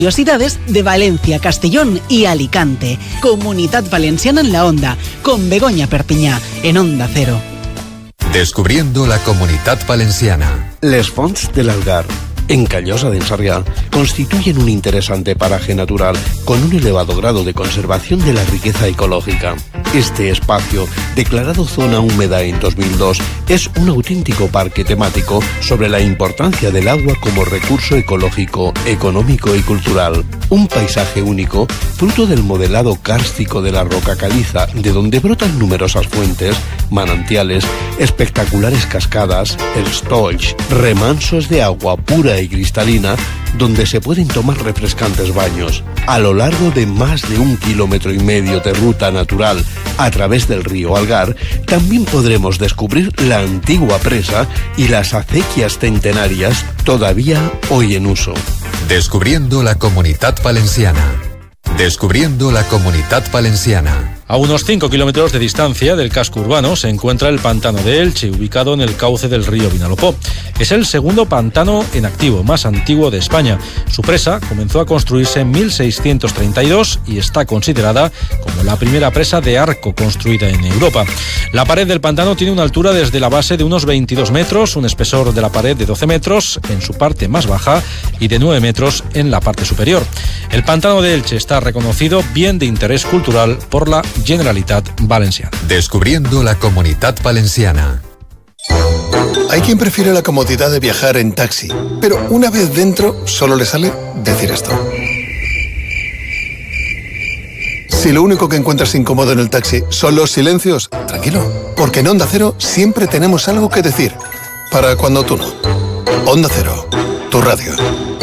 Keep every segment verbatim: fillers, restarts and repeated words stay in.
Curiosidades de Valencia, Castellón y Alicante. Comunidad Valenciana en la Onda, con Begoña Perpiñá, en Onda Cero. Descubriendo la Comunidad Valenciana. Les Fonts del Algar, en Callosa d'en Sarrià, constituyen un interesante paraje natural con un elevado grado de conservación de la riqueza ecológica. Este espacio, declarado zona húmeda en dos mil dos, es un auténtico parque temático sobre la importancia del agua como recurso ecológico, económico y cultural. Un paisaje único, fruto del modelado kárstico de la roca caliza, de donde brotan numerosas fuentes, manantiales, espectaculares cascadas, estolls, remansos de agua pura y cristalina, donde se pueden tomar refrescantes baños. A lo largo de más de un kilómetro y medio de ruta natural a través del río Algar, también podremos descubrir la antigua presa y las acequias centenarias todavía hoy en uso. Descubriendo la Comunidad Valenciana. Descubriendo la Comunidad Valenciana. A unos cinco kilómetros de distancia del casco urbano se encuentra el pantano de Elche, ubicado en el cauce del río Vinalopó. Es el segundo pantano en activo más antiguo de España. Su presa comenzó a construirse en mil seiscientos treinta y dos y está considerada como la primera presa de arco construida en Europa. La pared del pantano tiene una altura desde la base de unos veintidós metros, un espesor de la pared de doce metros en su parte más baja y de nueve metros en la parte superior. El pantano de Elche está reconocido bien de interés cultural por la Generalitat Valenciana. Descubriendo la Comunidad Valenciana. Hay quien prefiere la comodidad de viajar en taxi, pero una vez dentro solo le sale decir esto. Si lo único que encuentras incómodo en el taxi son los silencios, tranquilo, porque en Onda Cero siempre tenemos algo que decir, para cuando tú no. Onda Cero, tu radio.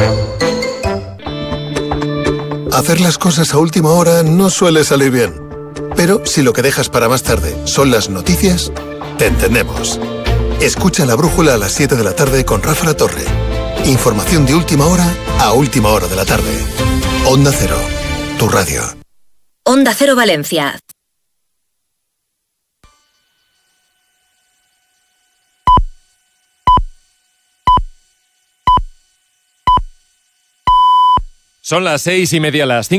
Hacer las cosas a última hora no suele salir bien. Pero si lo que dejas para más tarde son las noticias, te entendemos. Escucha La Brújula a las siete de la tarde con Rafa La Torre. Información de última hora a última hora de la tarde. Onda Cero, tu radio. Onda Cero Valencia. Son las seis y media, las cinco.